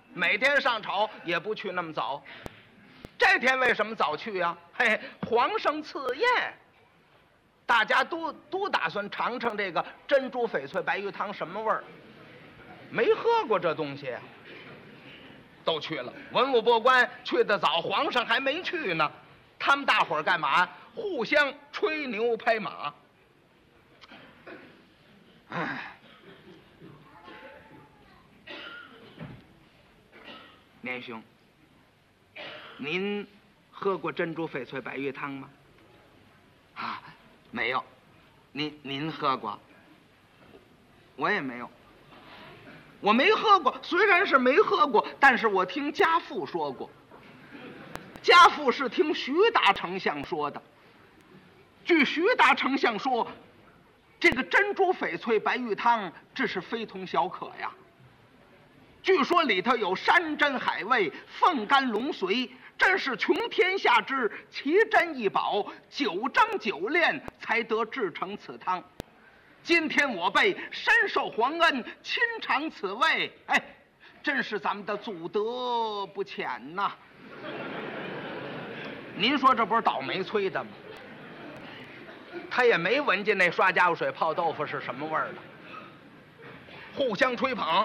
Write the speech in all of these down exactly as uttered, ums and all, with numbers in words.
每天上朝也不去那么早。这天为什么早去呀？嘿，皇上赐宴，大家都都打算尝尝这个珍珠翡翠白玉汤什么味儿，没喝过这东西，都去了。文武百官去得早，皇上还没去呢。他们大伙儿干嘛？互相吹牛拍马。唉，年兄，您喝过珍珠翡翠白玉汤吗？啊，没有。您您喝过？我也没有。我没喝过，虽然是没喝过，但是我听家父说过。家父是听徐达丞相说的。据徐达丞相说，这个珍珠翡翠白玉汤，这是非同小可呀。据说里头有山珍海味、凤肝龙髓，真是穷天下之奇珍异宝，九蒸九炼才得制成此汤。今天我辈深受皇恩，亲尝此味，哎，真是咱们的祖德不浅呐。您说这不是倒霉催的吗？他也没闻见那刷家伙水泡豆腐是什么味儿的，互相吹捧。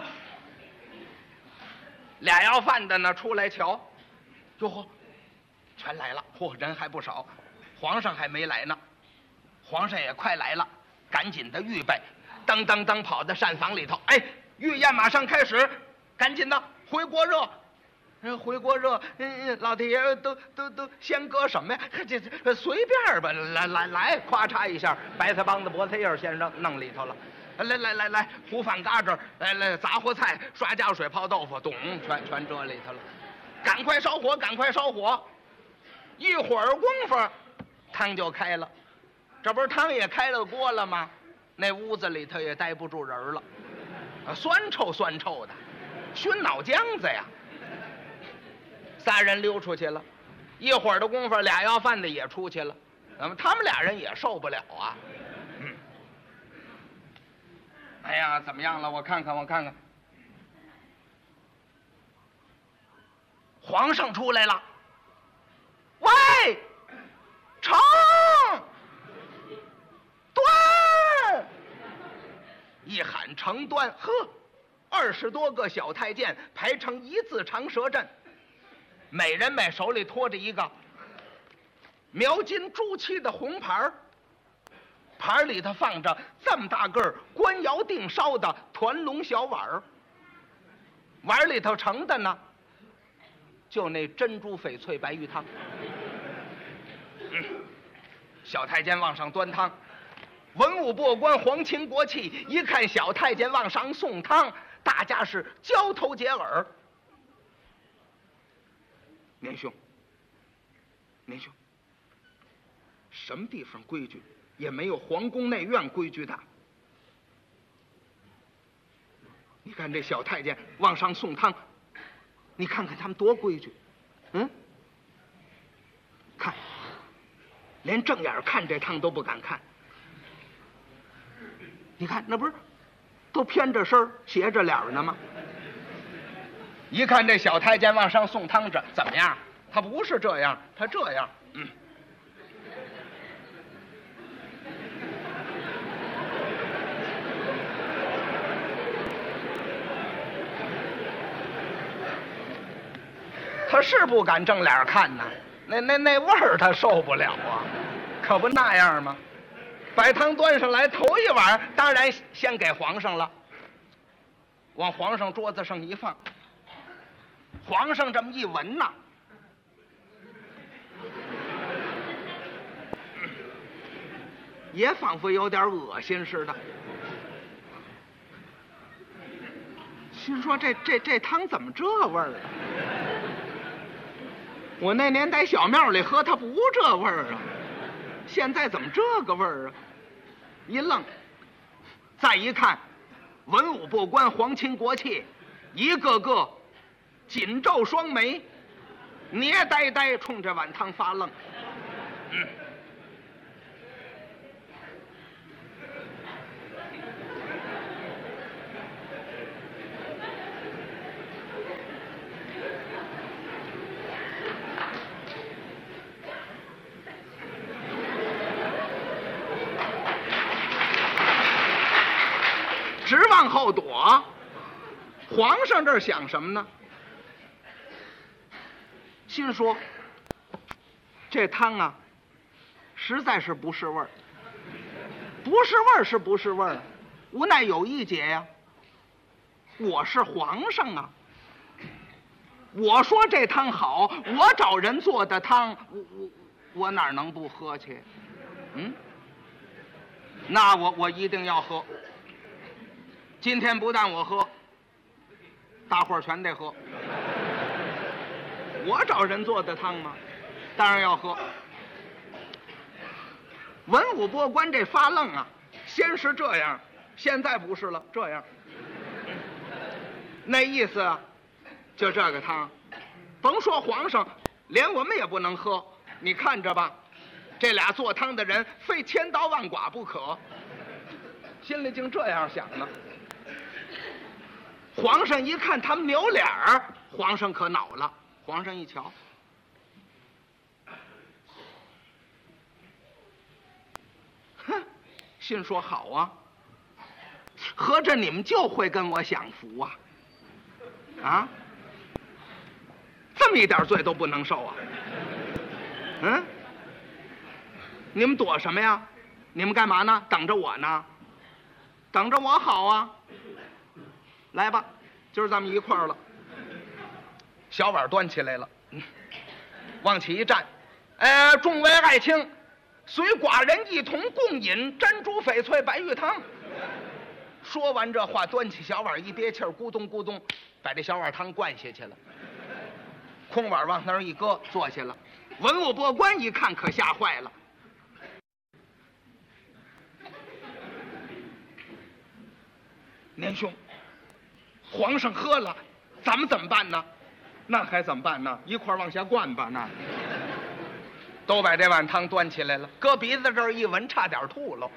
俩要饭的呢出来瞧，哟呵，全来了，嚯，人还不少。皇上还没来呢，皇上也快来了，赶紧的预备，噔噔噔跑到膳房里头，哎，御宴马上开始，赶紧的回锅热。嗯，回锅热，嗯，老太爷都都都先搁什么呀？这这随便吧，来来来，咵嚓一下，白菜帮子、菠菜叶先生弄里头了。来来来来，糊饭嘎吱，来来杂货菜，刷家水泡豆腐，咚，全全这里头了。赶快烧火，赶快烧火！一会儿功夫，汤就开了。这不是汤也开了锅了吗？那屋子里头也待不住人了，啊，酸臭酸臭的，熏脑浆子呀。仨人溜出去了，一会儿的功夫，俩要饭的也出去了，那么他们俩人也受不了啊。嗯，哎呀，怎么样了？我看看，我看看，皇上出来了。喂，盛，端！一喊成端，呵，二十多个小太监排成一字长蛇阵。每人每手里托着一个描金朱漆的红盘，盘里头放着这么大个官窑定烧的团龙小碗，碗里头盛的呢，就那珍珠翡翠白玉汤。嗯，小太监往上端汤，文武百官皇亲国戚一看小太监往上送汤，大家是交头接耳。年兄，年兄，什么地方规矩也没有皇宫内院规矩大。你看这小太监往上送汤，你看看他们多规矩，嗯？看，连正眼看这汤都不敢看。你看那不是都偏着身斜着脸呢吗？一看这小太监往上送汤着怎么样？他不是这样，他这样，嗯。他是不敢正脸看呐，那那那味儿他受不了啊，可不那样吗？把汤端上来，头一碗当然先给皇上了，往皇上桌子上一放。皇上这么一闻呐，也仿佛有点恶心似的，心说这这这汤怎么这味儿啊？我那年在小庙里喝，它不这味儿啊，现在怎么这个味儿啊？一愣，再一看，文武百官、皇亲国戚，一个个紧皱双眉，捏呆呆冲着碗汤发愣。嗯， 皇上这儿想什么呢？心说这汤啊，实在是不是味儿，不是味儿是不是味儿，无奈有一节呀，我是皇上啊。我说这汤好，我找人做的汤，我我我哪能不喝去？嗯，那我我一定要喝。今天不但我喝，大伙儿全得喝。我找人做的汤嘛，当然要喝。文武百官这发愣啊，先是这样，现在不是了，这样。那意思啊，就这个汤，甭说皇上，连我们也不能喝。你看着吧，这俩做汤的人非千刀万剐不可。心里竟这样想呢。皇上一看他们扭脸儿，皇上可恼了。皇上一瞧，哼，心说好啊，合着你们就会跟我享福啊？啊，这么一点罪都不能受啊？嗯，你们躲什么呀？你们干嘛呢？等着我呢？等着我好啊！来吧，今儿咱们一块儿了。小碗端起来了，嗯，往起一站，呃，众位爱卿，随寡人一同共饮珍珠翡翠白玉汤。说完这话，端起小碗一憋气儿，咕咚咕咚，把这小碗汤灌下去了。空碗往那儿一搁，坐下了。文武百官一看，可吓坏了。年兄，皇上喝了，咱们怎么办呢？那还怎么办呢？一块儿往下灌吧。那都把这碗汤端起来了，搁鼻子这儿一闻，差点吐了。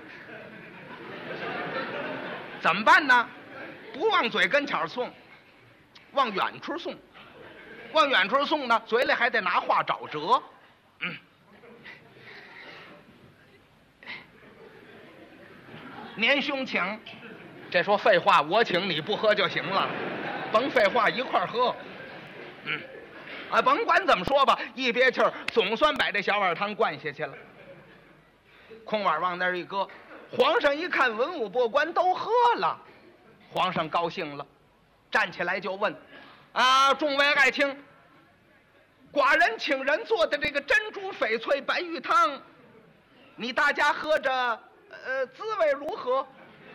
怎么办呢？不往嘴跟前送，往远处送。往远处送呢，嘴里还得拿话找辙。嗯，年兄请。这说废话，我请你不喝就行了，甭废话，一块儿喝。嗯，啊，甭管怎么说吧，一憋气儿，总算把这小碗汤灌下去了。空碗往那儿一搁，皇上一看文武百官都喝了，皇上高兴了，站起来就问：“啊，众位爱卿，寡人请人做的这个珍珠翡翠白玉汤，你大家喝着，呃，滋味如何？”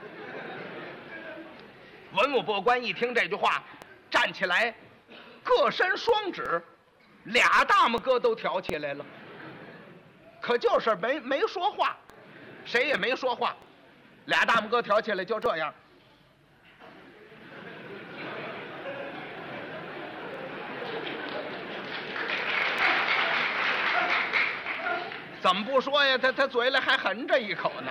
文武百官一听这句话，站起来，各伸双指，俩大拇哥都挑起来了。可就是没没说话，谁也没说话，俩大拇哥挑起来，就这样。怎么不说呀？他他嘴里还含着一口呢。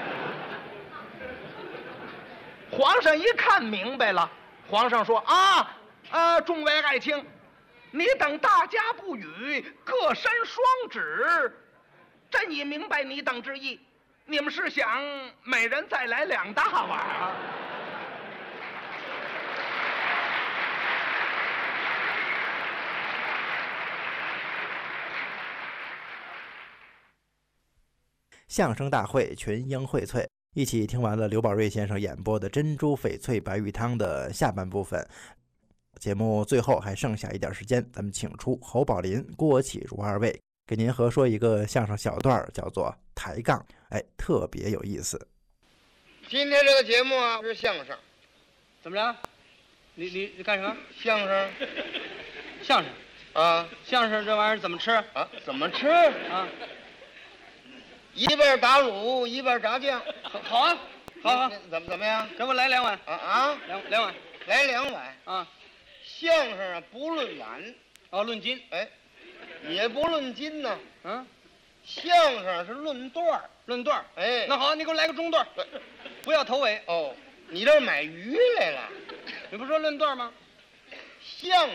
皇上一看明白了，皇上说：“啊，呃，众位爱卿，你等大家不语，各伸双指，朕已明白你等之意。你们是想每人再来两大碗啊？” 相声大会群英荟萃，一起听完了刘宝瑞先生演播的珍珠翡翠白玉汤的下半部分。节目最后还剩下一点时间，咱们请出侯宝林、郭启儒二位给您合说一个相声小段，叫做抬杠，哎，特别有意思。 今天这个节目啊是相声， 怎么着？你你你干什么？ 相声相声啊， 相声这玩意儿怎么吃啊？怎么吃啊？ 一边打卤一边炸酱。 好，好啊，好好， 怎么怎么样？ 给我来两碗啊啊， 两两碗来两碗啊！ 相声啊不论碗， 哦，论斤， 哎，也不论斤呢。 嗯， 相声是论段儿， 论段儿。 哎， 那好，你给我来个中段儿，不要头尾。 哦，你这儿买鱼来了？ 你不说论段儿吗？ 相